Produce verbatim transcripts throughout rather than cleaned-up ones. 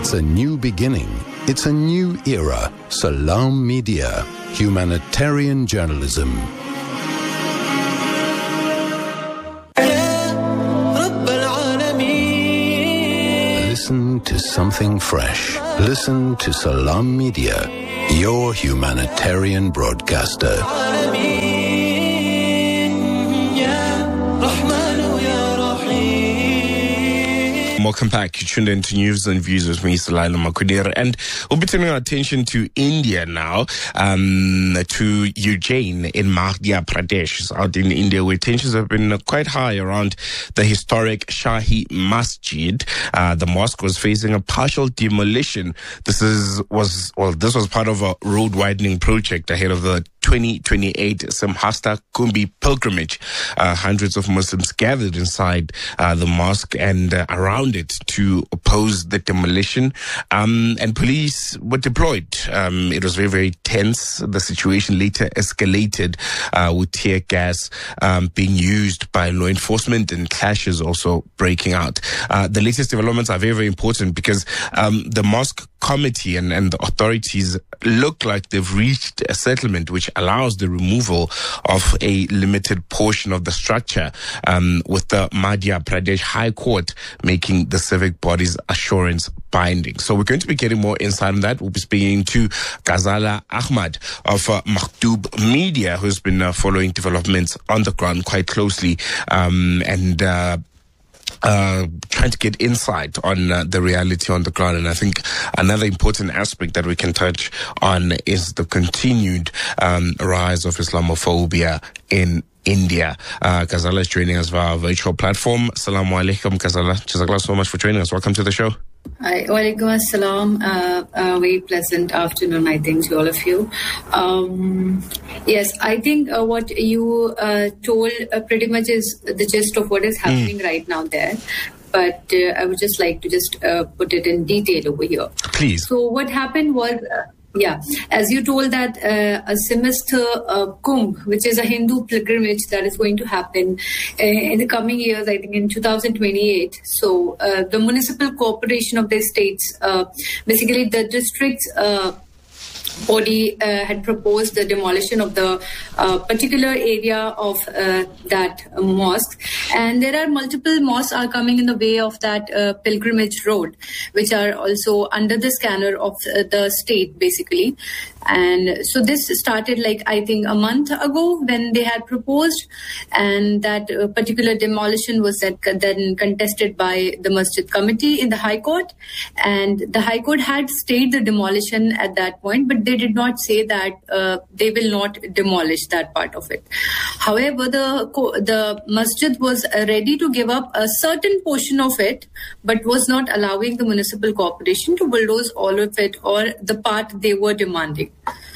It's a new beginning. It's a new era. Salam Media. Humanitarian journalism. Listen to something fresh. Listen to Salam Media, your humanitarian broadcaster. Welcome back. You tuned in to News and Views with me, Salaila Makudir. And we'll be turning our attention to India now, um, to Ujjain in Madhya Pradesh, out in India, where tensions have been quite high around the historic Shahi Masjid. Uh, the mosque was facing a partial demolition. This is was well, this was part of a road widening project ahead of the twenty twenty-eight Simhasta Kumbhi pilgrimage. Uh, hundreds of Muslims gathered inside uh, the mosque and uh, around it to oppose the demolition. Um, and police were deployed. Um, it was very, very tense. The situation later escalated uh, with tear gas um, being used by law enforcement and clashes also breaking out. Uh, the latest developments are very, very important because um, the mosque committee and, and the authorities look like they've reached a settlement which allows the removal of a limited portion of the structure, um, with the Madhya Pradesh High Court making the civic body's assurance binding. So we're going to be getting more insight on that. We'll be speaking to Ghazala Ahmad of uh, Makhtub Media, who's been uh, following developments on the ground quite closely, um, and uh, Uh, trying to get insight on uh, the reality on the ground. And I think another important aspect that we can touch on is the continued um, rise of Islamophobia in India. Uh, Ghazala is joining us via our virtual platform. Assalamu alaikum, Ghazala. Jazakallah so much for joining us. Welcome to the show. Hi, walaikum assalam. Uh, uh, very pleasant afternoon, I think, to all of you. Um, yes, I think uh, what you uh, told uh, pretty much is the gist of what is happening mm. right now there. But uh, I would just like to just uh, put it in detail over here. Please. So what happened was... Uh, Yeah, as you told that uh, a Simhasta uh, Kumbh, which is a Hindu pilgrimage that is going to happen uh, in the coming years, I think in two thousand twenty-eight. So uh, the municipal corporation of the states, uh, basically the district's uh, body uh, had proposed the demolition of the uh, particular area of uh, that uh, mosque. And there are multiple mosques are coming in the way of that uh, pilgrimage road, which are also under the scanner of uh, the state, basically. And so this started like, I think, a month ago when they had proposed, and that uh, particular demolition was that, then contested by the Masjid Committee in the High Court. And the High Court had stayed the demolition at that point, but they did not say that uh, they will not demolish that part of it. However, the, the Masjid was ready to give up a certain portion of it, but was not allowing the municipal corporation to bulldoze all of it or the part they were demanding.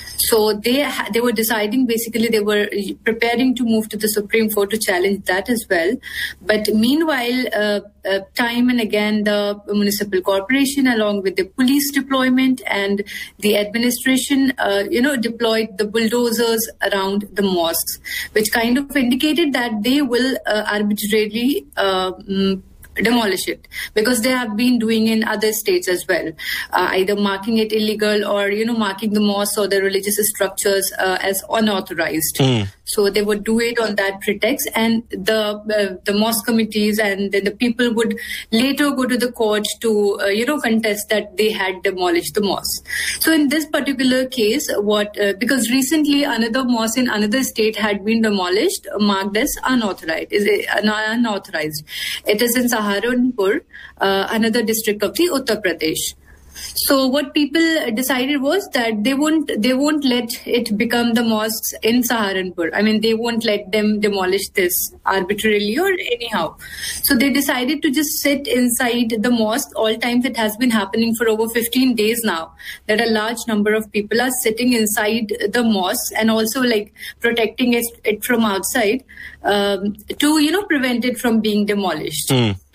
So they they were deciding, basically they were preparing to move to the Supreme Court to challenge that as well. But meanwhile, uh, uh, time and again, the municipal corporation, along with the police deployment and the administration, uh, you know, deployed the bulldozers around the mosques, which kind of indicated that they will uh, arbitrarily uh, demolish it, because they have been doing in other states as well, uh, either marking it illegal or, you know, marking the mosques or the religious structures uh, as unauthorized. Mm. So they would do it on that pretext, and the uh, the mosque committees and then the people would later go to the court to, uh, you know, contest that they had demolished the mosque. So in this particular case, what uh, because recently another mosque in another state had been demolished, marked as unauthorized. Is it unauthorized? It is in Saharanpur, uh, another district of the Uttar Pradesh. So what people decided was that they won't they won't let it become the mosques in Saharanpur. I mean, they won't let them demolish this arbitrarily or anyhow. So they decided to just sit inside the mosque. All times it has been happening for over fifteen days now, that a large number of people are sitting inside the mosque and also like protecting it, it from outside um, to, you know, prevent it from being demolished. Mm.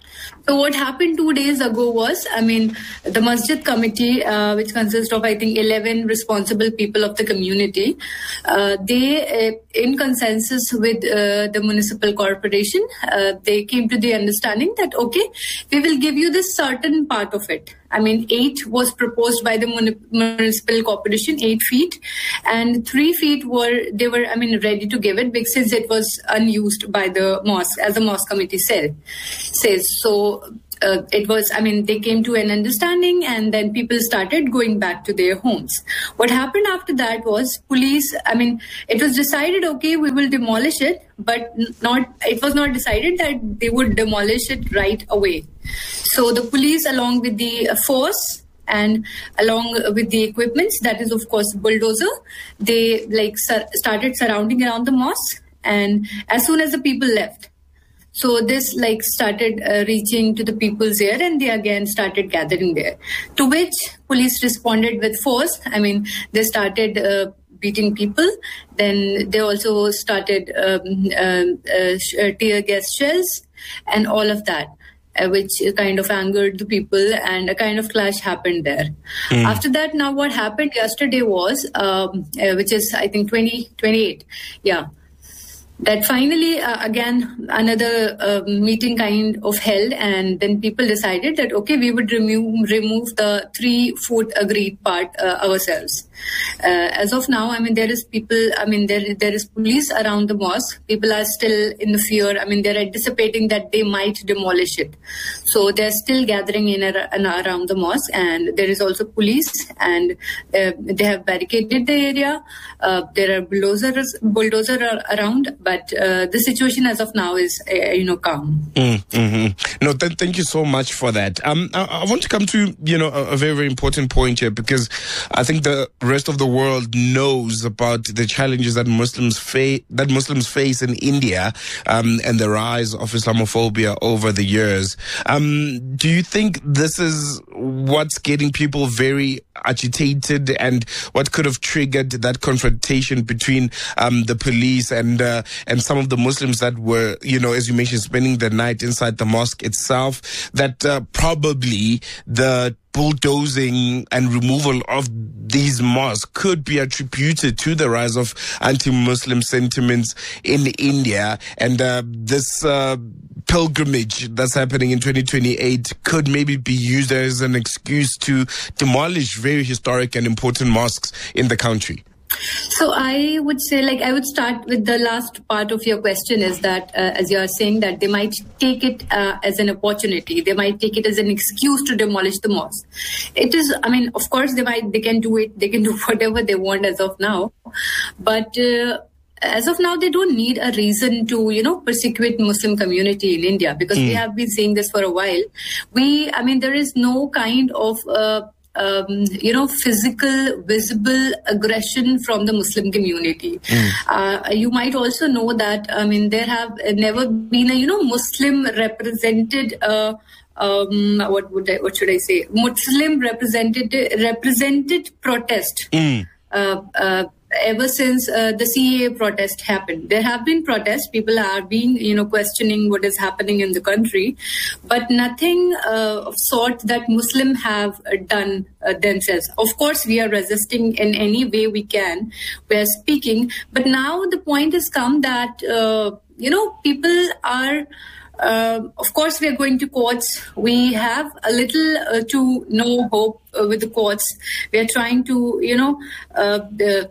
So what happened two days ago was, I mean, the Masjid Committee, uh, which consists of, I think, eleven responsible people of the community, uh, they, uh, in consensus with uh, the municipal corporation, uh, they came to the understanding that, okay, we will give you this certain part of it. I mean, eight was proposed by the municipal corporation, eight feet, and three feet were, they were, I mean, ready to give it because since it was unused by the mosque, as the mosque committee said, says. So uh, it was, I mean, they came to an understanding and then people started going back to their homes. What happened after that was police, I mean, it was decided, okay, we will demolish it, but not, it was not decided that they would demolish it right away. So the police, along with the force and along with the equipments, that is, of course, bulldozer, they like sur- started surrounding around the mosque. And as soon as the people left, so this like started uh, reaching to the people's ear and they again started gathering there. To which police responded with force. I mean, they started uh, beating people. Then they also started um, uh, uh, sh- uh, tear gas shells and all of that. Uh, which kind of angered the people and a kind of clash happened there. Mm. After that, now what happened yesterday was, um, uh, which is, I think, twenty twenty-eight. Yeah. That finally, uh, again, another uh, meeting kind of held, and then people decided that, okay, we would remove remove the three-foot agreed part uh, ourselves. Uh, as of now, I mean, there is people, I mean, there there is police around the mosque. People are still in the fear. I mean, they're anticipating that they might demolish it. So they're still gathering in and around the mosque, and there is also police, and uh, they have barricaded the area. Uh, there are bulldozers, bulldozer around. But uh, the situation as of now is, uh, you know, calm. Mm, mm-hmm. No, th- thank you so much for that. Um, I, I want to come to, you know, a, a very, very important point here, because I think the rest of the world knows about the challenges that Muslims face, that Muslims face in India, um, and the rise of Islamophobia over the years. Um, do you think this is what's getting people very agitated, and what could have triggered that confrontation between um, the police and uh, and some of the Muslims that were, you know, as you mentioned, spending the night inside the mosque itself, that uh, probably the bulldozing and removal of these mosques could be attributed to the rise of anti-Muslim sentiments in India, and uh, this uh, pilgrimage that's happening in twenty twenty-eight could maybe be used as an excuse to demolish very historic and important mosques in the country? So I would say, like, I would start with the last part of your question is that, uh, as you are saying, that they might take it uh, as an opportunity. They might take it as an excuse to demolish the mosque. It is, I mean, of course, they might, they can do it. They can do whatever they want as of now. But uh, as of now, they don't need a reason to, you know, persecute Muslim community in India, because mm. we have been saying this for a while. We, I mean, there is no kind of uh, Um, you know, physical, visible aggression from the Muslim community. Mm. Uh, you might also know that, I mean, there have never been a, you know, Muslim represented, uh, um, what would I, what should I say? Muslim represented, represented protest. Mm. Uh, uh, ever since uh, the C A A protest happened. There have been protests. People are being, you know, questioning what is happening in the country, but nothing uh, of sort that Muslim have uh, done uh, themselves. Of course, we are resisting in any way we can. We are speaking, but now the point has come that, uh, you know, people are Uh, of course, we are going to courts. We have a little uh, to no hope uh, with the courts. We are trying to, you know, uh, the,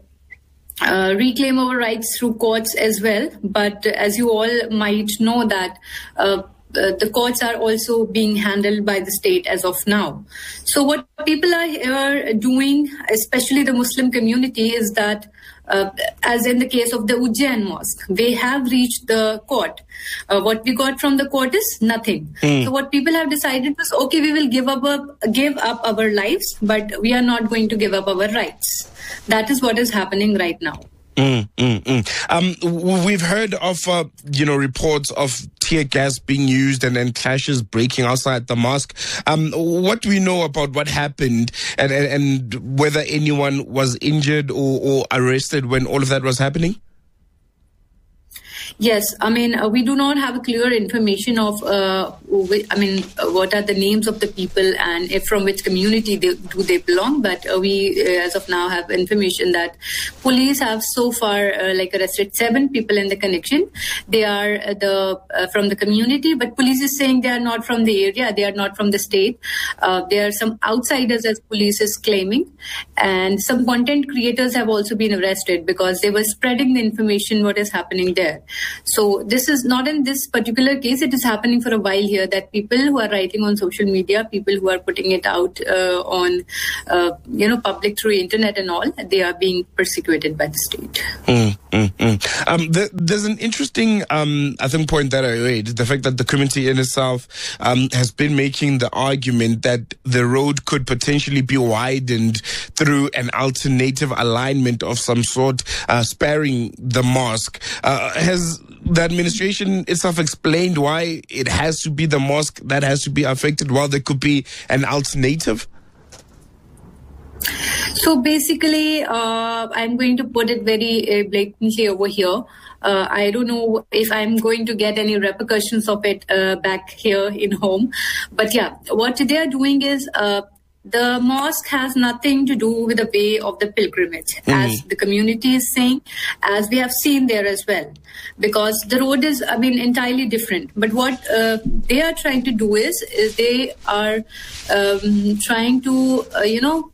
uh, reclaim our rights through courts as well. But uh, as you all might know that uh, uh, the courts are also being handled by the state as of now. So what people are here doing, especially the Muslim community, is that Uh, as in the case of the Ujjain Mosque, they have reached the court. Uh, what we got from the court is nothing. Mm. So what people have decided was, okay, we will give up, up, give up our lives, but we are not going to give up our rights. That is what is happening right now. Mm, mm, mm. Um, we've heard of, uh, you know, reports of tear gas being used and then clashes breaking outside the mosque. Um, what do we know about what happened, and, and, and whether anyone was injured or, or arrested when all of that was happening? Yes, I mean, uh, we do not have clear information of, uh, wh- I mean, uh, what are the names of the people and if from which community they, do they belong. But uh, we, uh, as of now, have information that police have so far, uh, like, arrested seven people in the connection. They are uh, the uh, from the community, but police is saying they are not from the area, they are not from the state. Uh, there are some outsiders, as police is claiming, and some content creators have also been arrested because they were spreading the information what is happening there. So this is not in this particular case, it is happening for a while here, that people who are writing on social media, people who are putting it out uh, on, uh, you know, public through internet and all, they are being persecuted by the state. Mm, mm, mm. Um, there, there's an interesting, um, I think, point that I read, the fact that the community in itself um, has been making the argument that the road could potentially be widened through an alternative alignment of some sort, uh, sparing the mosque. Uh, has the administration itself explained why it has to be the mosque that has to be affected while there could be an alternative? So basically, uh, I'm going to put it very uh, blatantly over here. Uh, I don't know if I'm going to get any repercussions of it uh, back here in home. But yeah, what they are doing is uh, the mosque has nothing to do with the way of the pilgrimage, mm. as the community is saying, as we have seen there as well. Because the road is, I mean, entirely different. But what uh, they are trying to do is, is they are um, trying to, uh, you know,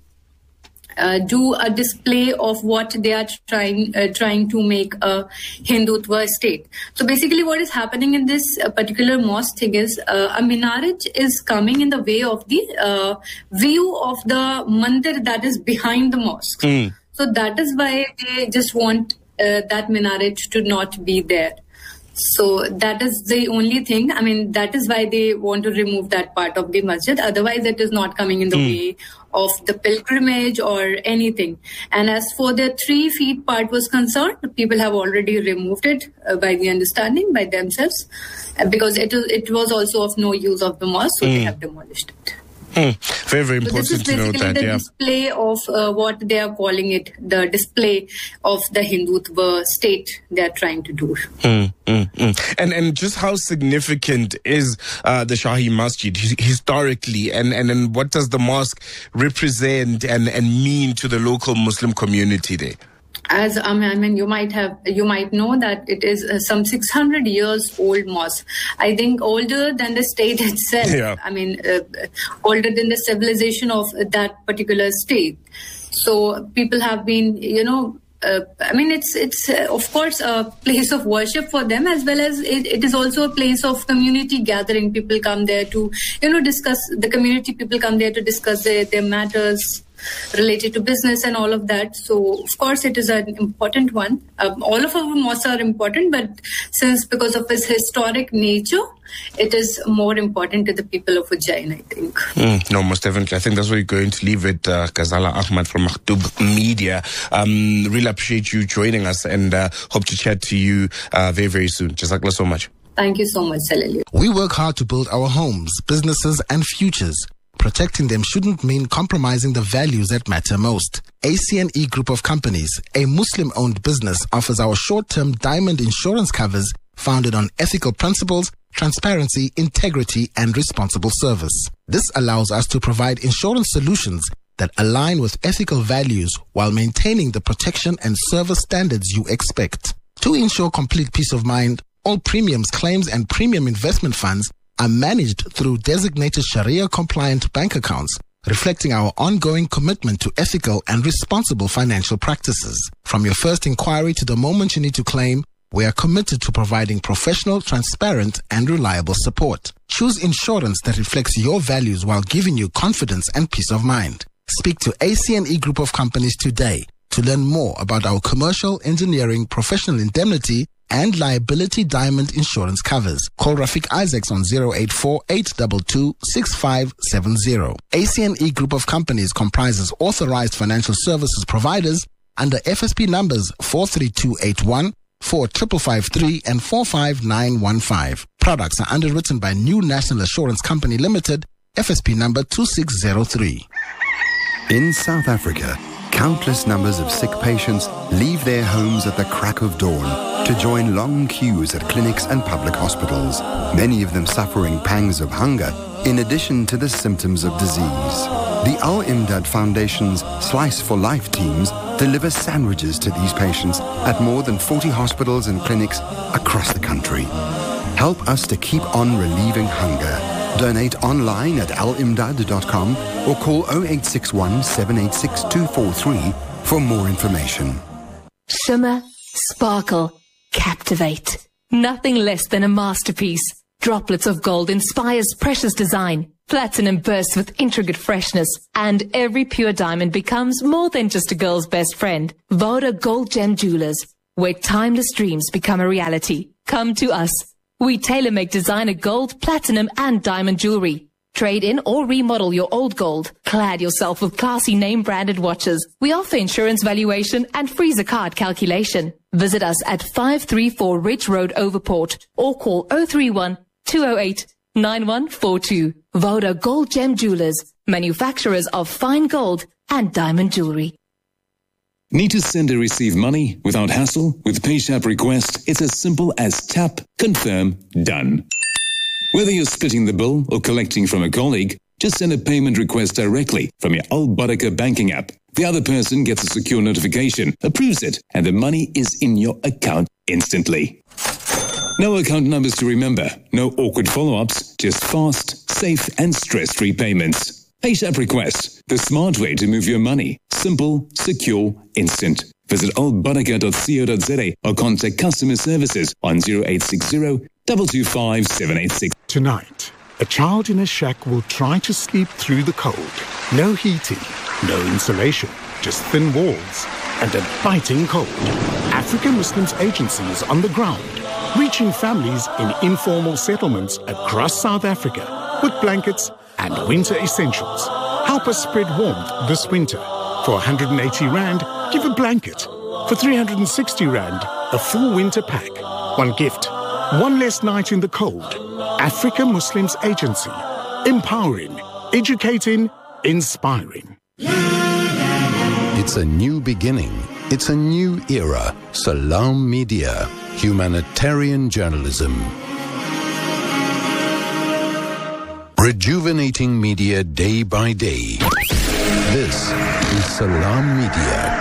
Uh, do a display of what they are trying uh, trying to make a Hindutva state. So basically what is happening in this uh, particular mosque thing is uh, a minaret is coming in the way of the uh, view of the mandir that is behind the mosque. Mm. So that is why they just want uh, that minaret to not be there. So that is the only thing. I mean, that is why they want to remove that part of the masjid. Otherwise, it is not coming in the mm. way of the pilgrimage or anything. And as for the three feet part was concerned, people have already removed it uh, by the understanding by themselves uh, because it, it was also of no use of the mosque, so mm. they have demolished it. Hmm. Very, very important so this is to know that. The yeah. display of uh, what they are calling it, the display of the Hindutva state they are trying to do. Hmm, hmm, hmm. And and just how significant is uh, the Shahi Masjid historically, and, and and what does the mosque represent and, and mean to the local Muslim community there? As I mean, you might have, you might know that it is uh, some six hundred years old mosque. I think older than the state itself. Yeah. I mean, uh, older than the civilization of that particular state. So people have been, you know, uh, I mean, it's it's uh, of course a place of worship for them, as well as it, it is also a place of community gathering. People come there to, you know, discuss, the community people come there to discuss their, their matters related to business and all of that. So, of course, it is an important one. Um, all of our mosques are important, but since because of its historic nature, it is more important to the people of Ujjain, I think. Mm, no, most definitely. I think that's where you're going to leave it, uh, Ghazala Ahmad from Maktoub Media. Um, really appreciate you joining us and uh, hope to chat to you uh, very, very soon. Jazakallah so much. Thank you so much, Salil. We work hard to build our homes, businesses, and futures. Protecting them shouldn't mean compromising the values that matter most. A C N E Group of Companies, a Muslim-owned business, offers our short-term diamond insurance covers founded on ethical principles, transparency, integrity, and responsible service. This allows us to provide insurance solutions that align with ethical values while maintaining the protection and service standards you expect. To ensure complete peace of mind, all premiums, claims, and premium investment funds are managed through designated Sharia-compliant bank accounts, reflecting our ongoing commitment to ethical and responsible financial practices. From your first inquiry to the moment you need to claim, we are committed to providing professional, transparent, and reliable support. Choose insurance that reflects your values while giving you confidence and peace of mind. Speak to A C N E Group of Companies today to learn more about our commercial, engineering, professional indemnity, and liability diamond insurance covers. Call Rafiq Isaacs on zero eight four, eight two two, six five seven zero. A C N E Group of Companies comprises authorized financial services providers under F S P numbers four three two eight one, four five five three, and four five nine one five. Products are underwritten by New National Assurance Company Limited, F S P number two six zero three. In South Africa, Countless numbers of sick patients leave their homes at the crack of dawn to join long queues at clinics and public hospitals, many of them suffering pangs of hunger in addition to the symptoms of disease. The Al-Imdad Foundation's Slice for Life teams deliver sandwiches to these patients at more than forty hospitals and clinics across the country. Help us to keep on relieving hunger. Donate online at al imdad dot com or call oh eight six one, seven eight six, two four three for more information. Shimmer, sparkle, captivate. Nothing less than a masterpiece. Droplets of gold inspires precious design. Platinum bursts with intricate freshness. And every pure diamond becomes more than just a girl's best friend. Voda Gold Gem Jewelers, where timeless dreams become a reality. Come to us. We tailor-make designer gold, platinum, and diamond jewelry. Trade in or remodel your old gold. Clad yourself with classy name-branded watches. We offer insurance valuation and freezer card calculation. Visit us at five three four Ridge Road, Overport, or call oh three one, two oh eight, nine one four two. Voda Gold Gem Jewelers, manufacturers of fine gold and diamond jewelry. Need to send or receive money without hassle? With PayShap Request, it's as simple as tap, confirm, done. Whether you're splitting the bill or collecting from a colleague, just send a payment request directly from your Al Barakah banking app. The other person gets a secure notification, approves it, and the money is in your account instantly. No account numbers to remember, no awkward follow-ups, just fast, safe, and stress-free payments. PayShap Request, the smart way to move your money. Simple, secure, instant. Visit al barakah dot co dot za or contact customer services on zero eight six zero, two two five, seven eight six. Tonight, a child in a shack will try to sleep through the cold. No heating, no insulation, just thin walls and a biting cold. African Muslims Agency is on the ground, reaching families in informal settlements across South Africa with blankets and winter essentials. Help us spread warmth this winter. For one hundred eighty rand, give a blanket. For three hundred sixty rand, a full winter pack. One gift, one less night in the cold. Africa Muslims Agency. Empowering, educating, inspiring. It's a new beginning. It's a new era. Salam Media. Humanitarian journalism. Rejuvenating media day by day. This is Salam Media.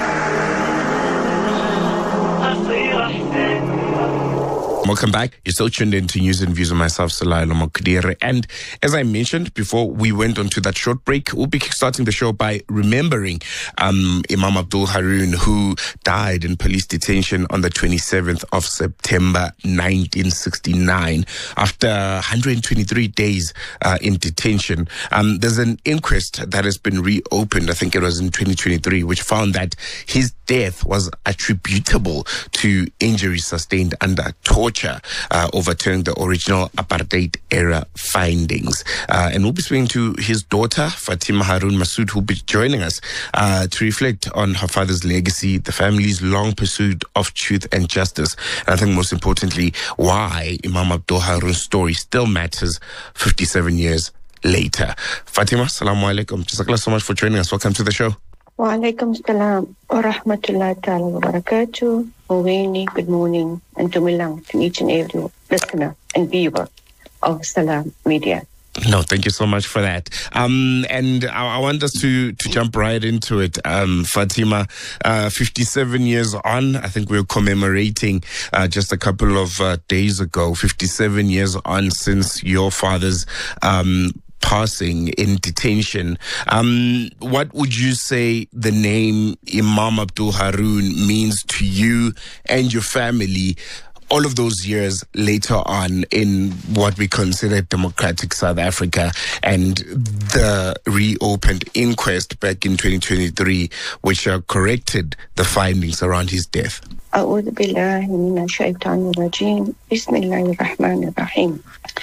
Welcome back. You're still tuned in to News and Views of myself, Salailo Makudere. And as I mentioned before we went on to that short break, we'll be starting the show by remembering um, Imam Abdul Haroon, who died in police detention on the twenty-seventh of September nineteen sixty-nine after one hundred twenty-three days uh, in detention. Um, there's an inquest that has been reopened, I think it was in twenty twenty-three, which found that his death was attributable to injuries sustained under torture. Uh, overturning the original apartheid era findings. Uh, and we'll be speaking to his daughter, Fatima Haroon Masood, who'll be joining us uh, to reflect on her father's legacy, the family's long pursuit of truth and justice, and I think most importantly, why Imam Abdul Haroon's story still matters fifty-seven years later. Fatima, assalamu alaikum. Jazakallah so much for joining us. Welcome to the show. Wa alaikum salam wa rahmatullahi ta'ala wa barakatuh. Mawini, good morning, and tumilang to each and every listener and viewer of Salam Media. No, thank you so much for that. Um, and I, I want us to, to jump right into it. Um, Fatima, uh, fifty-seven years on, I think we were commemorating uh, just a couple of uh, days ago, fifty-seven years on since your father's um passing in detention. Um, what would you say the name Imam Abdul Haroon means to you and your family all of those years later on in what we consider democratic South Africa, and the reopened inquest back in twenty twenty-three, which uh, corrected the findings around his death? أعوذ بالله من الشيطان الرجيم. بسم الله الرحمن الرحيم.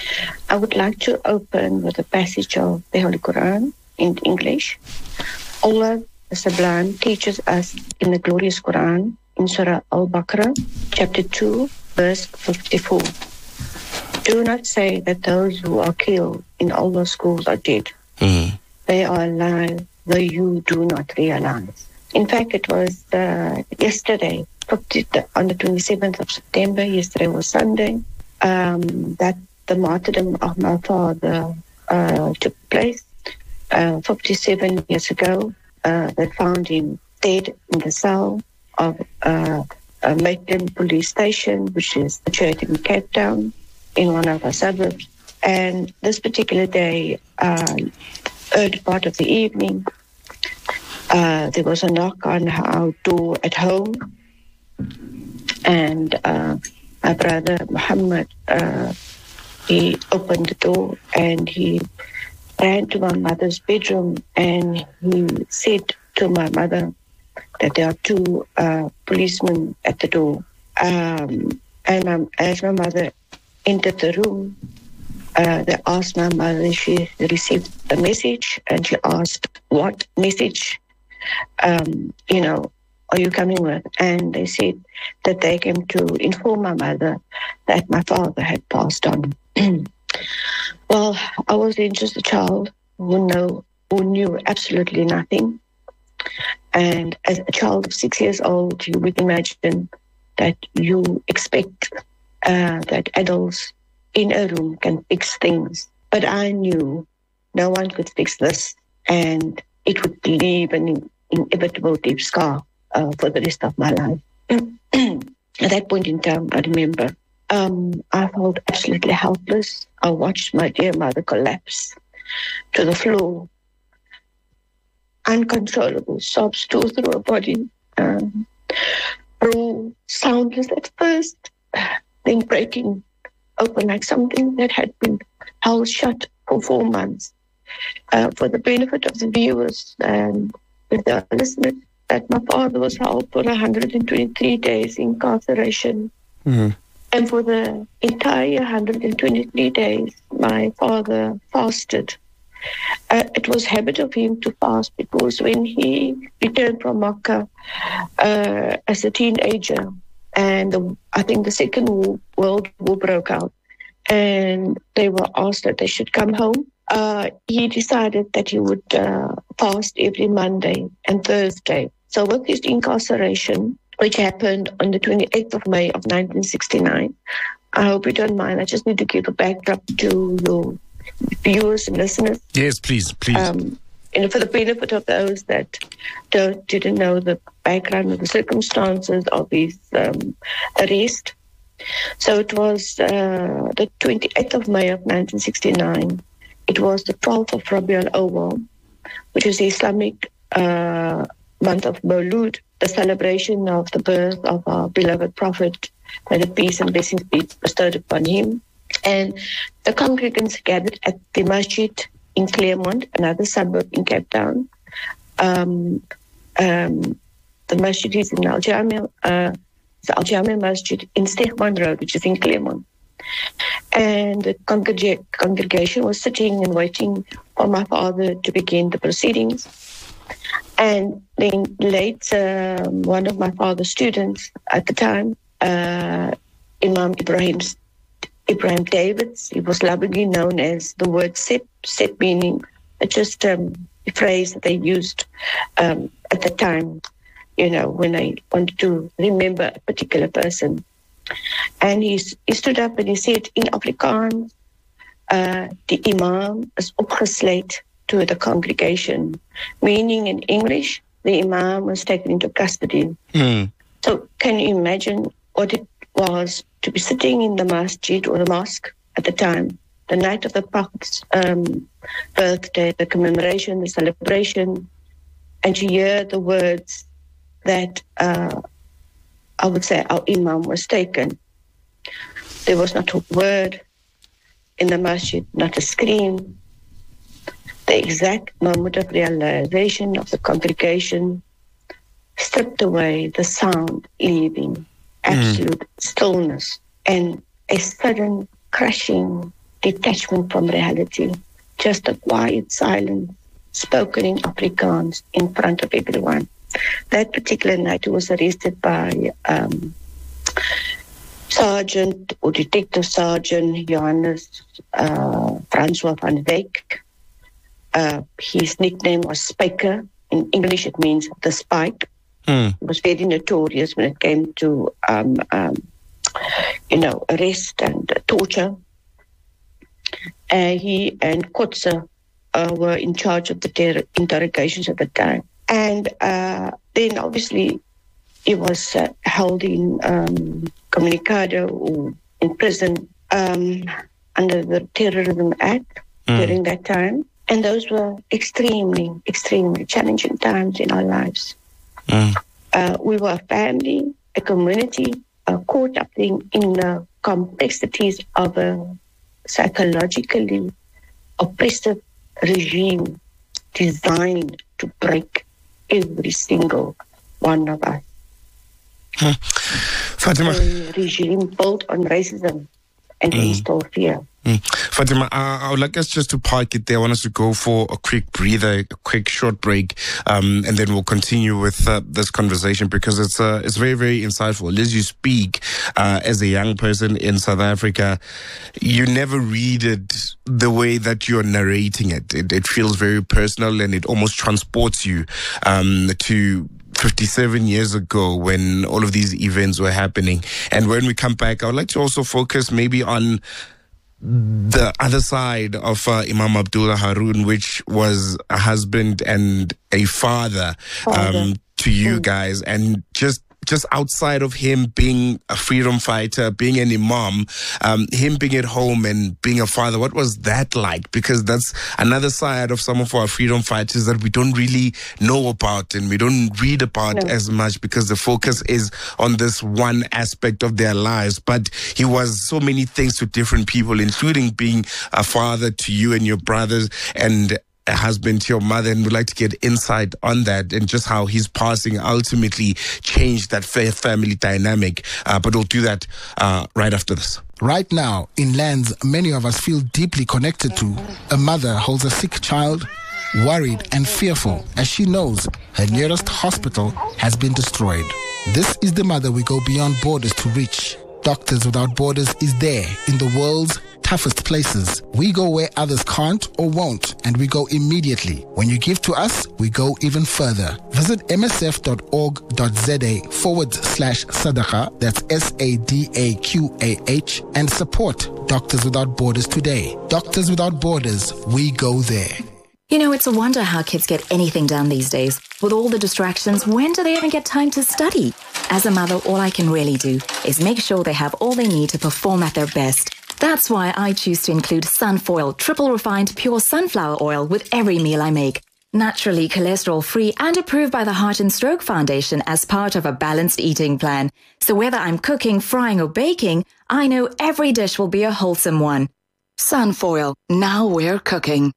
I would like to open with a passage of the Holy Quran in English. Allah the Sublime teaches us in the glorious Quran in Surah Al-Baqarah, chapter two, verse fifty-four. Do not say that those who are killed in Allah's schools are dead. Mm. They are alive, though you do not realize. In fact, it was uh, yesterday, on the twenty-seventh of September, yesterday was Sunday, um, that the martyrdom of my father uh, took place. Uh, fifty-seven years ago, uh, they found him dead in the cell of uh, a Maitland police station, which is situated in Cape Town, in one of our suburbs. And this particular day, uh, early part of the evening, uh, there was a knock on our door at home, and uh, my brother Muhammad, uh, he opened the door and he ran to my mother's bedroom, and he said to my mother that there are two uh, policemen at the door. Um, and um, as my mother entered the room, uh, they asked my mother if she received a message, and she asked, what message, um, you know, are you coming with? And they said that they came to inform my mother that my father had passed on. Well, I was then just a child who, know, who knew absolutely nothing. And as a child of six years old, you would imagine that you expect uh, that adults in a room can fix things. But I knew no one could fix this, and it would leave an inevitable deep scar uh, for the rest of my life. At that point in time, I remember, um, I felt absolutely helpless. I watched my dear mother collapse to the floor. Uncontrollable sobs tore through her body, um, raw, soundless at first, then breaking open like something that had been held shut for four months. Uh, for the benefit of the viewers and the listeners, that my father was held for one hundred twenty-three days incarceration. Mm-hmm. And for the entire one hundred twenty-three days, my father fasted. Uh, it was habit of him to fast because when he returned from Makkah uh, as a teenager, and the, I think the Second War, World War broke out, and they were asked that they should come home, uh, he decided that he would uh, fast every Monday and Thursday. So with his incarceration, which happened on the twenty-eighth of May of nineteen sixty-nine, I hope you don't mind, I just need to give a backdrop to your viewers and listeners. Yes, please, please. Um, and for the benefit of those that don't, didn't know the background or the circumstances of his um, arrest. So it was uh, the twenty-eighth of May of nineteen sixty-nine. It was the twelfth of Rabi al-Awwal, which is the Islamic uh, month of Mawlud, the celebration of the birth of our beloved Prophet, may the peace and blessings be bestowed upon him. And the congregants gathered at the masjid in Claremont, another suburb in Cape Town. Um, um, the masjid is in Al Jamia, uh, the Al Jamia Masjid in Stegman Road, which is in Claremont. And the congreg- congregation was sitting and waiting for my father to begin the proceedings. And then later, um, one of my father's students at the time, uh, Imam Ibrahim Ibrahim Davids, he was lovingly known as the word Sep, Sep meaning just um, a phrase that they used um, at the time, you know, when I wanted to remember a particular person. And he, he stood up and he said in Afrikaans, uh, the Imam is opgesluit to the congregation, meaning in English, the Imam was taken into custody. Mm. So can you imagine what it was to be sitting in the masjid or the mosque at the time, the night of the Prophet's um, birthday, the commemoration, the celebration, and to hear the words that uh, I would say our Imam was taken. There was not a word in the masjid, not a scream. The exact moment of realization of the congregation stripped away the sound, leaving absolute mm. stillness and a sudden crushing detachment from reality. Just a quiet silence spoken in Afrikaans in front of everyone. That particular night he was arrested by um, Sergeant or Detective Sergeant Johannes uh, Francois van Wyk. Uh, his nickname was Spiker. in English it means the spike. Mm. He was very notorious when it came to, um, um, you know, arrest and uh, torture. Uh, he and Kotze uh, were in charge of the terror interrogations at the time. And uh, then obviously he was uh, held in um, Communicado or in prison um, under the Terrorism Act mm. during that time. And those were extremely, extremely challenging times in our lives. Mm. Uh, we were a family, a community, uh, caught up in, in the complexities of a psychologically oppressive regime designed to break every single one of us. Hmm. Fatima. A regime built on racism and mm. installed fear. Mm. Fatima, uh, I would like us just to park it there. I want us to go for a quick breather, a quick short break, um, and then we'll continue with uh, this conversation because it's uh, it's very, very insightful. As you speak, uh, as a young person in South Africa, you never read it the way that you're narrating it. It, it feels very personal and it almost transports you um, to fifty-seven years ago when all of these events were happening. And when we come back, I would like to also focus maybe on the other side of uh, Imam Abdullah Haroon, which was a husband and a father, father. Um, to you guys, and just just outside of him being a freedom fighter, being an imam, um, him being at home and being a father, what was that like? Because that's another side of some of our freedom fighters that we don't really know about and we don't read about no. as much because the focus is on this one aspect of their lives. But he was so many things to different people, including being a father to you and your brothers and a husband to your mother, and we'd like to get insight on that and just how his passing ultimately changed that family dynamic. Uh, but we'll do that uh, right after this. Right now, in lands many of us feel deeply connected to, a mother holds a sick child, worried and fearful as she knows her nearest hospital has been destroyed. This is the mother we go beyond borders to reach. Doctors Without Borders is there in the world's toughest places. We go where others can't or won't, and we go immediately. When you give to us, we go even further. Visit msf.org.za forward slash sadaqa, that's S A D A Q A H, and support Doctors Without Borders today. Doctors Without Borders, we go there. You know, it's a wonder how kids get anything done these days. With all the distractions, when do they even get time to study? As a mother, all I can really do is make sure they have all they need to perform at their best. That's why I choose to include Sunfoil, triple refined pure sunflower oil with every meal I make. Naturally cholesterol-free and approved by the Heart and Stroke Foundation as part of a balanced eating plan. So whether I'm cooking, frying or baking, I know every dish will be a wholesome one. Sunfoil, now we're cooking.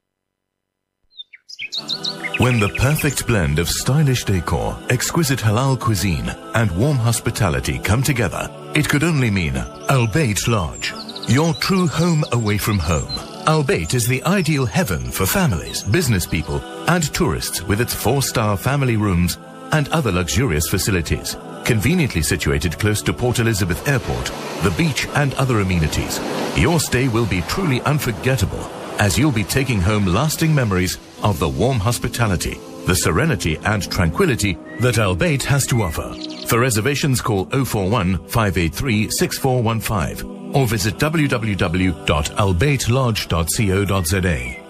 When the perfect blend of stylish decor, exquisite halal cuisine and warm hospitality come together, it could only mean Al Bayt Lodge. Your true home away from home. Al Bayt is the ideal heaven for families, business people, and tourists with its four-star family rooms and other luxurious facilities. Conveniently situated close to Port Elizabeth Airport, the beach, and other amenities. Your stay will be truly unforgettable as you'll be taking home lasting memories of the warm hospitality, the serenity and tranquility that Al Bayt has to offer. For reservations, call oh four one, five eight three, six four one five. or visit w w w dot al bayt lodge dot co dot za.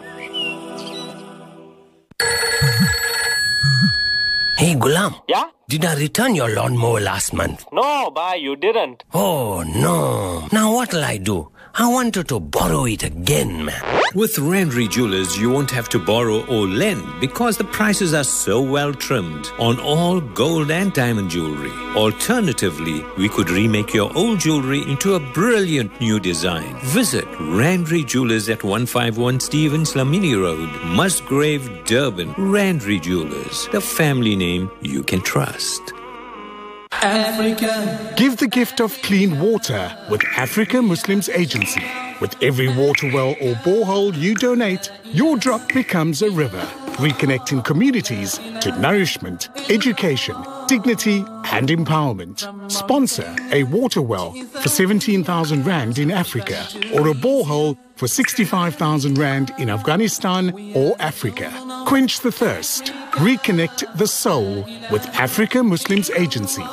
Hey, Gulam. Yeah? Did I return your lawnmower last month? No, bye, you didn't. Oh, no. Now what'll I do? I wanted to borrow it again, man. With Randry Jewelers, you won't have to borrow or lend because the prices are so well trimmed on all gold and diamond jewelry. Alternatively, we could remake your old jewelry into a brilliant new design. Visit Randry Jewelers at one fifty-one Stevens Lamini Road, Musgrave, Durban. Randry Jewelers, the family name you can trust. Africa. Give the gift of clean water with Africa Muslims Agency. With every water well or borehole you donate, your drop becomes a river, reconnecting communities to nourishment, education, dignity and empowerment. Sponsor a water well for seventeen thousand rand in Africa or a borehole for sixty-five thousand rand in Afghanistan or Africa. Quench the thirst. Reconnect the soul with Africa Muslims Agency.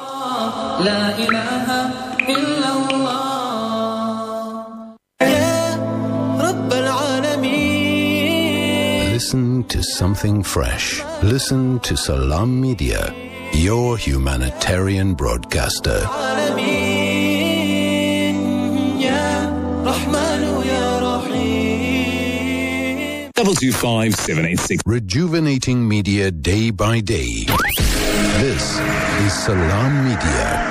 Listen to something fresh. Listen to Salam Media, your humanitarian broadcaster. Double two five seven eight six. Rejuvenating media day by day. This is Salam Media.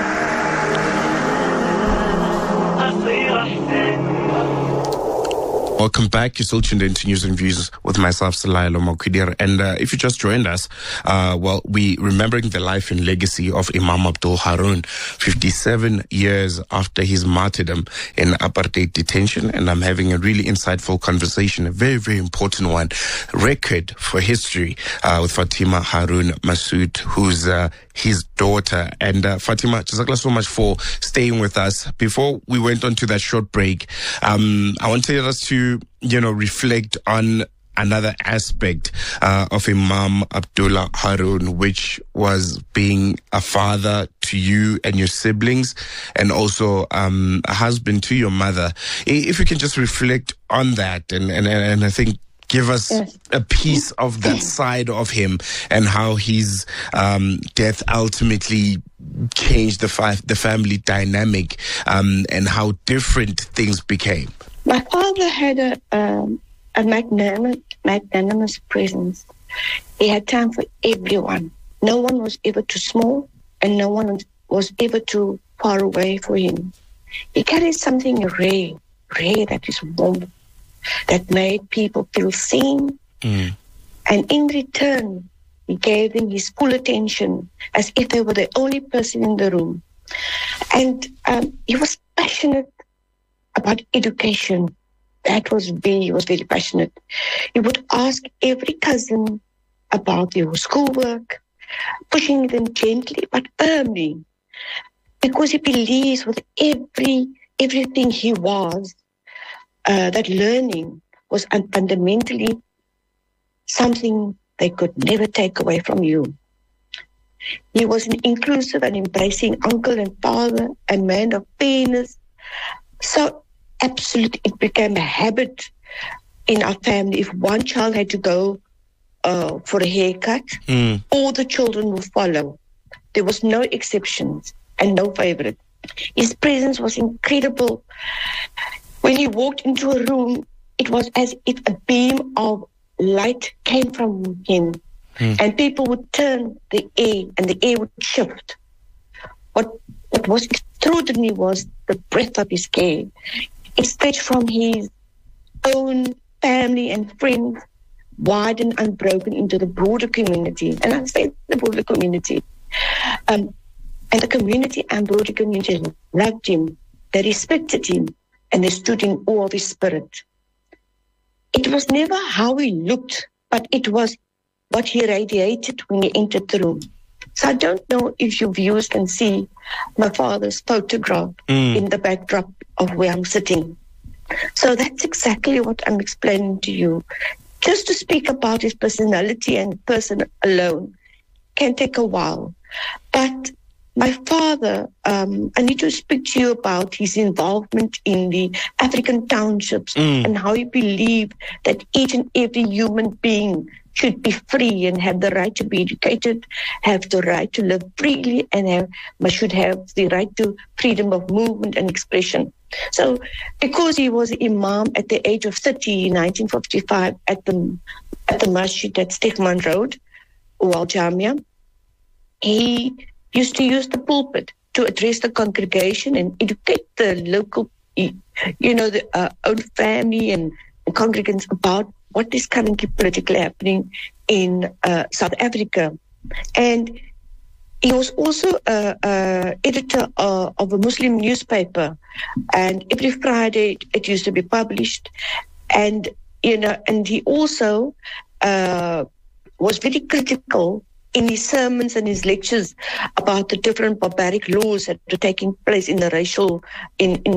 Welcome back. You're still tuned in to News and Views with myself, Salailo Makudir. And uh, if you just joined us, uh, well, we remembering the life and legacy of Imam Abdul Haroon, fifty-seven years after his martyrdom in apartheid detention. And I'm having a really insightful conversation, a very, very important one, record for history, uh, with Fatima Haroon Masood, who's uh, his daughter. And uh, Fatima, jazakallah so much for staying with us. Before we went on to that short break, um, I wanted us to you know, reflect on another aspect uh, of Imam Abdullah Haroon, which was being a father to you and your siblings, and also um, a husband to your mother. If you can just reflect on that, and, and, and I think give us yes. a piece of that side of him and how his um, death ultimately changed the, fa- the family dynamic, um, and how different things became. My father had a um, a magnanimous, magnanimous presence. He had time for everyone. No one was ever too small, and no one was ever too far away for him. He carried something rare, rare that is warm, that made people feel seen. Mm. And in return, he gave them his full attention, as if they were the only person in the room. And um, he was passionate about education. That was very, he was very passionate. He would ask every cousin about their schoolwork, pushing them gently but firmly, because he believes with every everything he was, uh, that learning was fundamentally something they could never take away from you. He was an inclusive and embracing uncle and father, a man of fairness. So absolutely, it became a habit in our family. If one child had to go uh, for a haircut, mm. all the children would follow. There was no exceptions and no favorite. His presence was incredible. When he walked into a room, it was as if a beam of light came from him, mm. and people would turn the air and the air would shift. What, what was extraordinary was the breadth of his care. It stretched from his own family and friends, wide and unbroken, into the broader community. And I say the broader community. Um, and the community and broader community loved him, they respected him, and they stood in awe of his spirit. It was never how he looked, but it was what he radiated when he entered the room. So I don't know if your viewers can see my father's photograph mm. in the backdrop of where I'm sitting. So that's exactly what I'm explaining to you. Just to speak about his personality and person alone can take a while. But my father, um, I need to speak to you about his involvement in the African townships mm. and how he believed that each and every human being should be free and have the right to be educated, have the right to live freely, and have, should have the right to freedom of movement and expression. So because he was imam at the age of thirty in nineteen fifty-five at the at the masjid at Stegman Road, Al Jamia, he used to use the pulpit to address the congregation and educate the local, you know, the uh, own family and, and congregants about what is currently politically happening in uh, South Africa. And he was also uh, uh, editor uh, of a Muslim newspaper, and every Friday it used to be published. And you know, and he also uh, was very critical in his sermons and his lectures about the different barbaric laws that were taking place in the racial, in in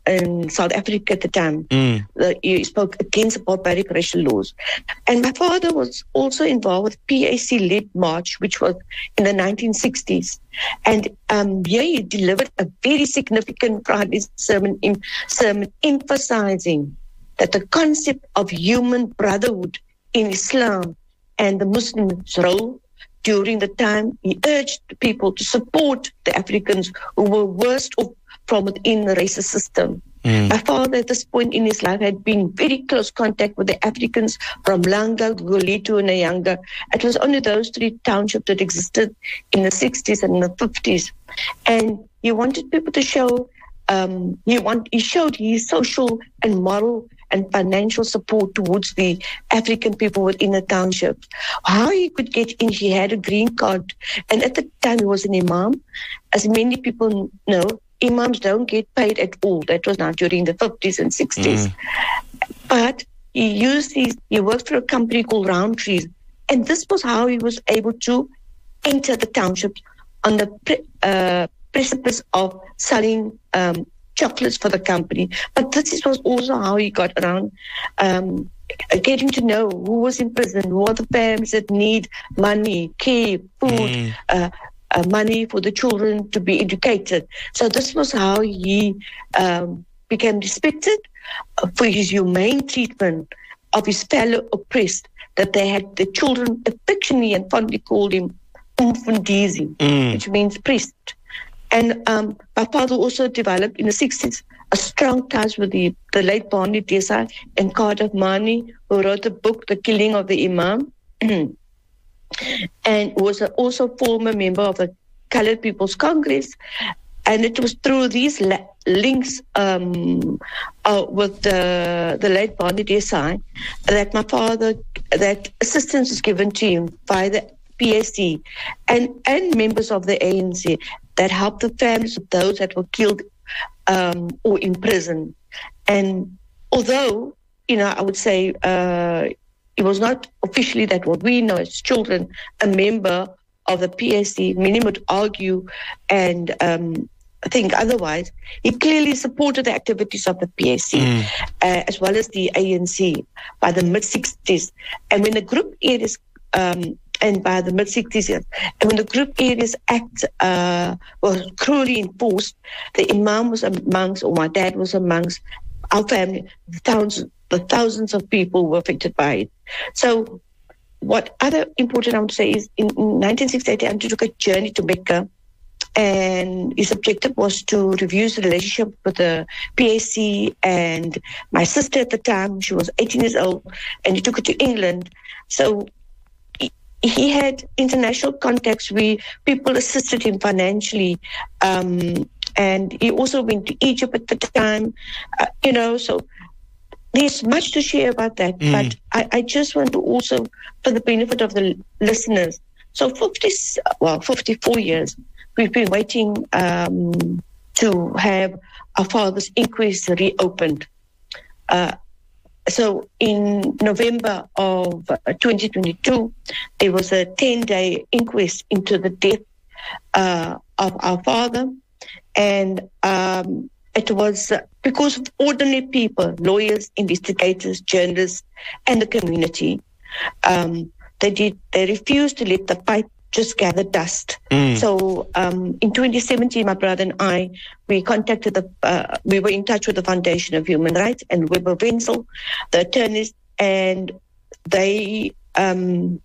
in South Africa at the time. Mm. The, he spoke against barbaric racial laws. And my father was also involved with P A C-led march, which was in the nineteen sixties. And um, here he delivered a very significant Friday sermon, in, sermon emphasizing that the concept of human brotherhood in Islam and the Muslims' role during the time. He urged people to support the Africans who were worst off from within the racist system. Mm. My father at this point in his life had been in very close contact with the Africans from Langa, Gugulethu and Nyanga. It was only those three townships that existed in the sixties and the fifties. And he wanted people to show, um, he, want, he showed his social and moral and financial support towards the African people within the township. How he could get in, he had a green card. And at the time, he was an imam. As many people know, imams don't get paid at all. That was now during the fifties and sixties. Mm. But he used his, he worked for a company called Roundtrees. And this was how he was able to enter the township on the pre, uh, precipice of selling um, chocolates for the company. But this was also how he got around um, getting to know who was in prison, who are the families that need money, care, food, mm. uh, uh, money for the children to be educated. So this was how he um, became respected for his humane treatment of his fellow oppressed, that they had the children affectionately and fondly called him Umfundisi, mm. which means priest. And um, my father also developed in the sixties a strong ties with the, the late Barney Desai and Cardiff Mani, who wrote the book, The Killing of the Imam, and was a, also a former member of the Colored People's Congress. And it was through these la- links um, uh, with the, the late Barney Desai that my father, that assistance was given to him by the P S C and, and members of the A N C that helped the families of those that were killed um, or imprisoned. And although, you know, I would say uh, it was not officially that what we know as children, a member of the P S C, many would argue and um, think otherwise, he clearly supported the activities of the P S C mm. uh, as well as the A N C by the mid-sixties. And when the Group Areas um, and by the mid-sixties, and when the Group Areas Act uh, was cruelly enforced, the Imam was amongst, or my dad was amongst, our family, thousands, the thousands of people were affected by it. So what other important I want to say is in, in nineteen sixty-eight, he undertook a journey to Mecca, and his objective was to review the relationship with the P S C and my sister at the time. She was eighteen years old, and he took her to England. So he had international contacts where people assisted him financially. Um, and he also went to Egypt at the time, uh, you know, so there's much to share about that. Mm. But I, I just want to also, for the benefit of the listeners, so fifty, well, fifty-four years, we've been waiting um, to have our father's inquest reopened. Uh, So in November of twenty twenty-two, there was a ten-day inquest into the death uh, of our father. And um, it was because of ordinary people, lawyers, investigators, journalists, and the community. Um, they did. They refused to let the pipe just gather dust. Mm. So um, in twenty seventeen, my brother and I, we contacted the, uh, we were in touch with the Foundation of Human Rights and Weber Wenzel, the attorneys, and they um,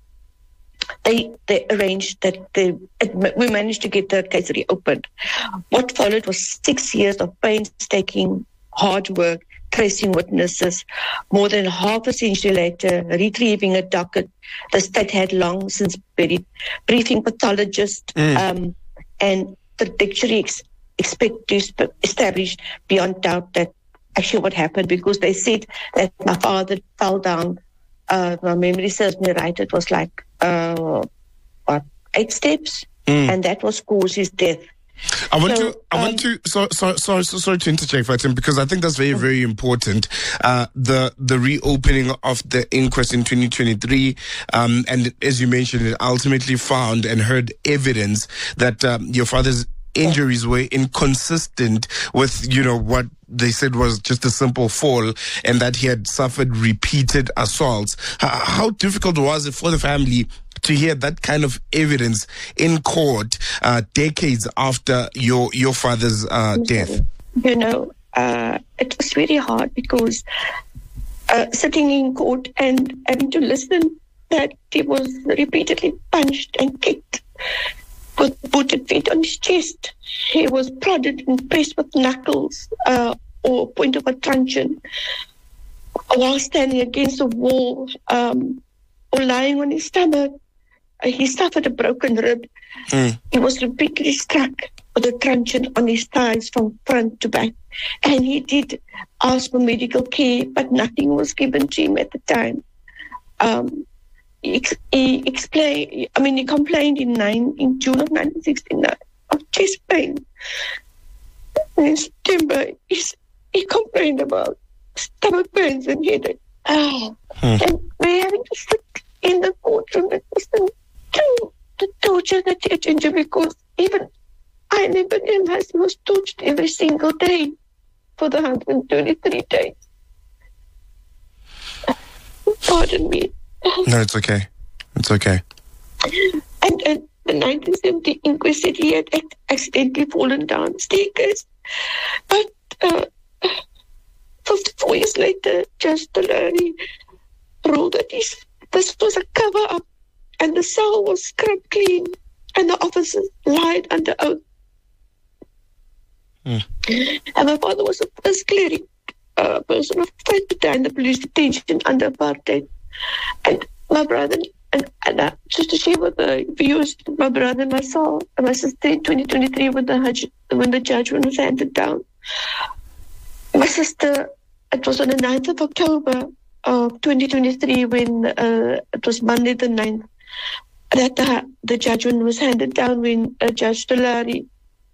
they they arranged that they, we managed to get the case reopened. What followed was six years of painstaking, hard work, tracing witnesses. More than half a century later, retrieving a docket the state had long since buried, briefing pathologists, mm. um, and the dictionary ex- expect to establish beyond doubt that actually what happened, because they said that my father fell down. Uh, my memory serves me right. It was like uh, what, eight steps, mm. and that was caused his death. I want so, to, I um, want to, so, so, so, so, sorry to interject, Fatim, because I think that's very, very important. Uh, the, the reopening of the inquest in twenty twenty-three, um, and as you mentioned, it ultimately found and heard evidence that, um, your father's injuries were inconsistent with, you know, what they said was just a simple fall, and that he had suffered repeated assaults. How, how difficult was it for the family to hear that kind of evidence in court uh, decades after your your father's uh, death? You know, uh, it was very hard because uh, sitting in court and having to listen that he was repeatedly punched and kicked with booted feet on his chest. He was prodded and pressed with knuckles uh, or point of a truncheon while standing against the wall um, or lying on his stomach. Uh, he suffered a broken rib. Mm. He was repeatedly struck with a truncheon on his thighs from front to back. And he did ask for medical care, but nothing was given to him at the time. Um, he, ex- he explained, I mean, he complained in, nine, in June of nineteen sixty-nine of chest pain. In September, he, he complained about stomach pains and headache. Oh. Mm. And we're having to sit in the courtroom and listen to the torture that he had endured, because even I never realized he was tortured every single day for the one hundred twenty-three days. Pardon me. No, it's okay. It's okay. And, and the nineteen seventy inquest said he had ac- accidentally fallen down the staircase. But uh, fifty-four years later, Judge Delary ruled that this, this was a cover-up, and the cell was scrubbed clean, and the officers lied under oath. Mm. And my father was the first cleric uh, person of faith to die in the police detention under apartheid. And my brother, and, and uh, just to share with the viewers, my brother and myself, and my sister in twenty twenty-three when the, when the judgment was handed down. My sister, it was on the ninth of October of twenty twenty-three when uh, it was Monday the ninth, that the, the judgment was handed down when uh, Judge Delary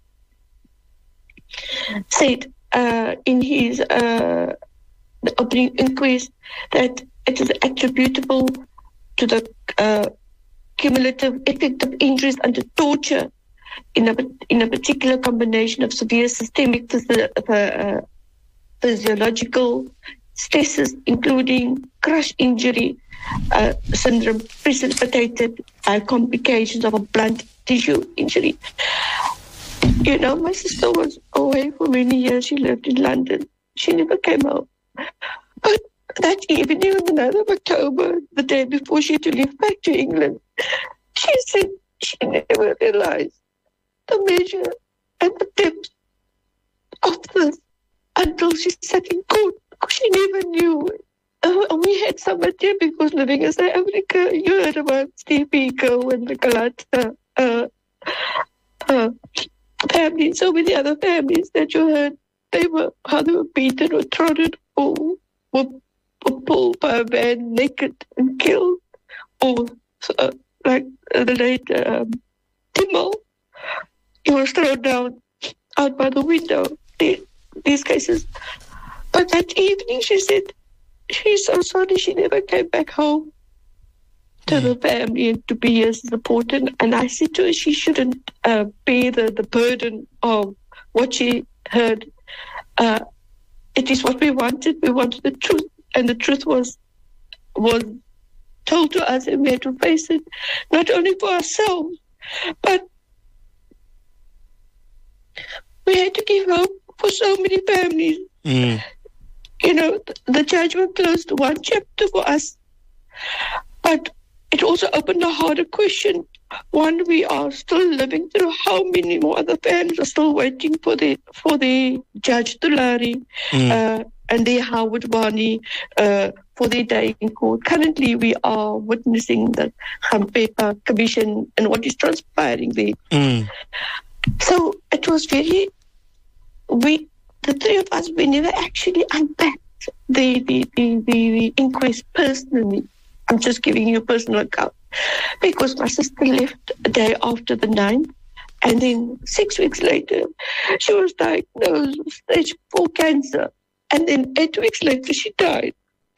said uh, in his uh, the opening inquest that it is attributable to the uh, cumulative effect of injuries under torture in a, in a particular combination of severe systemic physio- uh, physiological stresses, including crush injury uh, syndrome precipitated by complications of a blunt tissue injury. You know, my sister was away for many years. She lived in London. She never came home. But that evening on the ninth of October, the day before she had to leave back to England, she said she never realized the measure and the depth of this until she sat in court, because she never knew. Uh, we had some idea because living in South Africa, you heard about Steve Biko and the Galata uh, uh, family, so many other families that you heard, they were, how they were beaten or trodden or were, were pulled by a van naked and killed, or uh, like uh, the late um, Timmel, he was thrown down out by the window. They, these cases. But that evening she said she's so sorry she never came back home to mm. the family and to be here supported. And I said to her she shouldn't uh, bear the, the burden of what she heard. Uh, it is what we wanted. We wanted the truth, and the truth was was told to us, and we had to face it, not only for ourselves, but we had to give hope for so many families. Mm. You know, the judgment closed one chapter for us, but it also opened a harder question. One, we are still living through how many more other families are still waiting for the for the Judge Delary mm. uh, and the Howard Wani uh, for their day in court. Currently, we are witnessing the Khampepa Commission and what is transpiring there. Mm. So it was very, we, the three of us, we never actually unpacked the, the, the, the, the inquest personally. I'm just giving you a personal account. Because my sister left a day after the ninth, and then six weeks later, she was diagnosed with stage four cancer. And then eight weeks later, she died.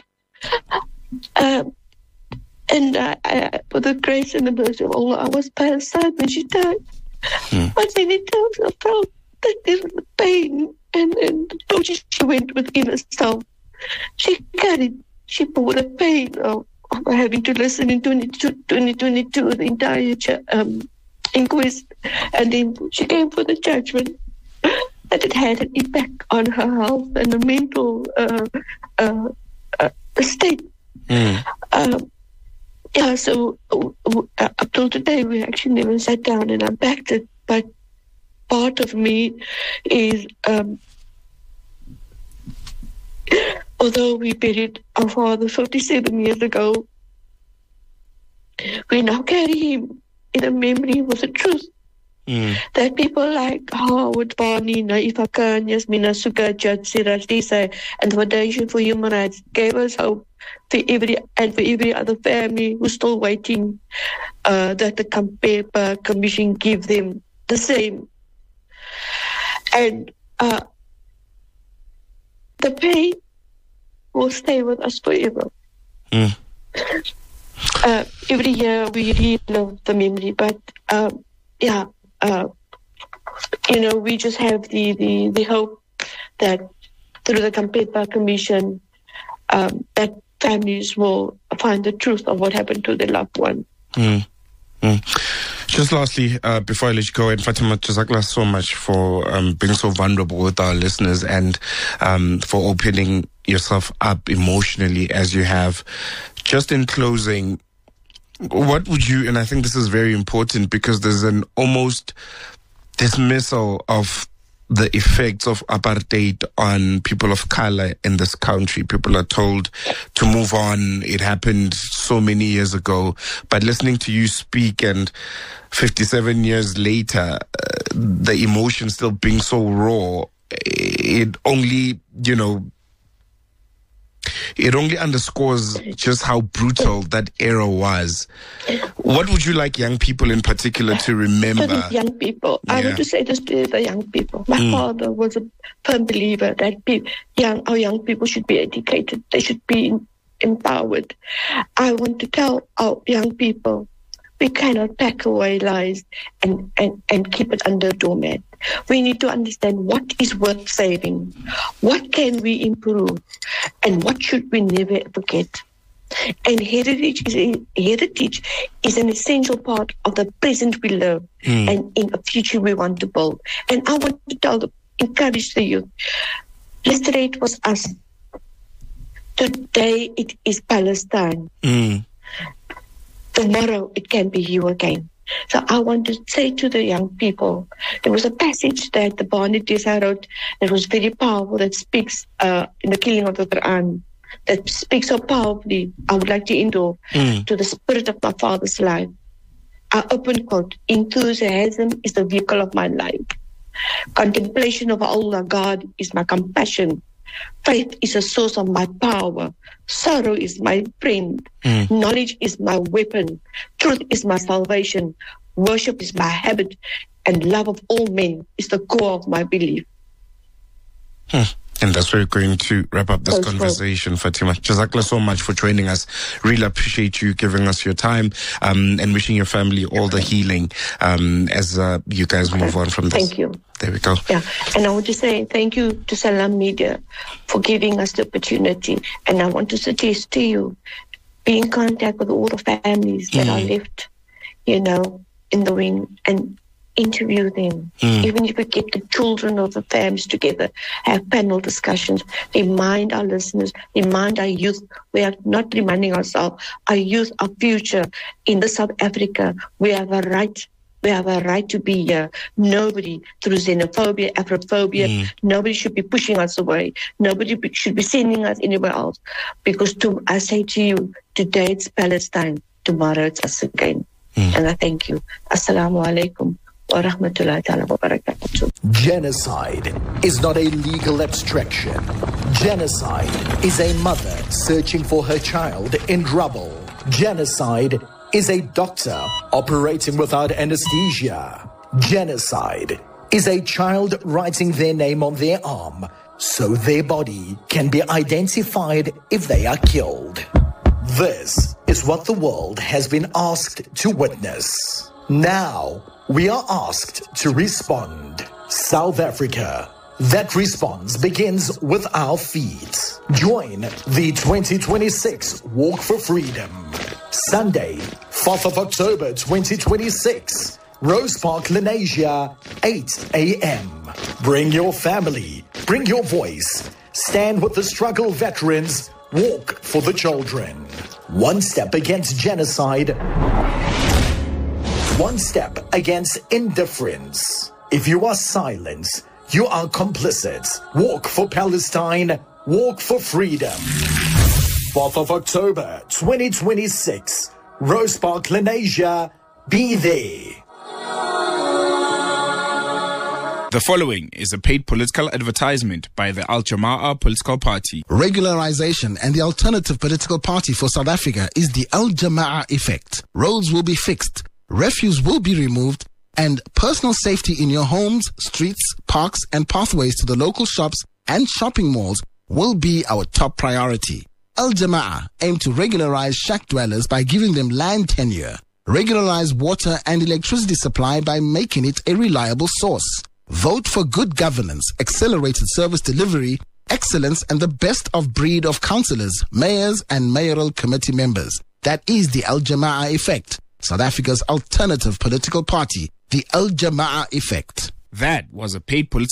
Um, and uh, I, for the grace and the mercy of Allah, I was by her side when she died. Mm. But then it tells herself that there was pain, and, and so she, she went within herself. She carried, she bore the pain of, of having to listen in twenty twenty-two, the entire um, inquest, and then she came for the judgment that it had an impact on her health and the mental uh, uh, uh, state. Mm. Um, yeah, so uh, up till today, we actually never sat down and unpacked it. But part of me is, um, although we buried our father fifty-seven years ago, we now carry him in a memory with the truth. Mm. That people like Howard Barney, Naifa Khan, Yasmina Suka, Judge Siraj Desai, and the Foundation for Human Rights gave us hope for every and for every other family who's still waiting uh, that the Campepa Commission give them the same. And uh, the pain will stay with us forever. Mm. Uh, every year we relive the memory, but uh, yeah. Uh, you know, we just have the, the, the hope that through the Campepa Commission, um, that families will find the truth of what happened to their loved one. Mm. Mm. Just lastly, uh, before I let you go, and Fatima, Jazakallah so much for um, being so vulnerable with our listeners and um, for opening yourself up emotionally as you have. Just in closing, what would you, and I think this is very important because there's an almost dismissal of the effects of apartheid on people of color in this country. People are told to move on. It happened so many years ago. But listening to you speak and fifty-seven years later, uh, the emotion still being so raw, it only, you know, it only underscores just how brutal that era was. What would you like young people in particular to remember? To the young people, yeah. I want to say this to the young people. My mm. father was a firm believer that pe- young, our young people should be educated. They should be empowered. I want to tell our young people, we cannot pack away lies and, and, and keep it under a doormat. We need to understand what is worth saving, what can we improve, and what should we never forget. And heritage is, a, heritage is an essential part of the present we live mm. and in a future we want to build. And I want to tell them, encourage the youth. Yesterday it was us. Today it is Palestine. Mm. Tomorrow it can be you again. So I want to say to the young people, there was a passage that the Barney Desai wrote that was very powerful, that speaks uh, in the killing of the Quran, that speaks so powerfully. I would like to endure mm. to the spirit of my father's life. I open quote, enthusiasm is the vehicle of my life. Contemplation of Allah, God, is my compassion. Faith is a source of my power. Sorrow is my friend. Mm. Knowledge is my weapon. Truth is my salvation. Worship is my habit. And love of all men is the core of my belief. Hmm. And that's where we're going to wrap up this Close conversation, well. Fatima. Jazakallah so much for joining us. Really appreciate you giving us your time um, and wishing your family all the healing um, as uh, you guys move on from this. Thank you. There we go. Yeah, and I want to say thank you to Salam Media for giving us the opportunity. And I want to suggest to you, be in contact with all the families that mm. are left, you know, in the wing, and interview them. Mm. Even if we get the children of the families together, have panel discussions, remind our listeners, remind our youth. We are not reminding ourselves, our youth, our future in the South Africa. We have a right. We have a right to be here. Nobody, through xenophobia, Afrophobia, mm. nobody should be pushing us away. Nobody be, should be sending us anywhere else. Because to, I say to you, today it's Palestine, tomorrow it's us again. Mm. And I thank you. Assalamu alaikum wa rahmatullahi ta'ala wa barakatuh. Genocide is not a legal abstraction. Genocide is a mother searching for her child in rubble. Genocide is a doctor operating without anesthesia. Genocide is a child writing their name on their arm so their body can be identified if they are killed. This is what the world has been asked to witness. Now, we are asked to respond. South Africa. That response begins with our feet. Join the twenty twenty-six Walk for Freedom. Sunday, fourth of October twenty twenty-six. Rose Park, Lenasia, eight a.m. Bring your family. Bring your voice. Stand with the struggle veterans. Walk for the children. One step against genocide. One step against indifference. If you are silent, you are complicit. Walk for Palestine. Walk for freedom. fourth of October twenty twenty-six. Rose Park, Lenasia. Be there. The following is a paid political advertisement by the Al Jama'ah political party. Regularization and the alternative political party for South Africa is the Al Jama'ah effect. Roads will be fixed, refuse will be removed, and personal safety in your homes, streets, parks, and pathways to the local shops and shopping malls will be our top priority. Al Jama'ah aim to regularize shack dwellers by giving them land tenure, regularize water and electricity supply by making it a reliable source. Vote for good governance, accelerated service delivery, excellence, and the best of breed of councillors, mayors, and mayoral committee members. That is the Al Jama'ah effect, South Africa's alternative political party, the Al Jama'ah effect. That was a paid political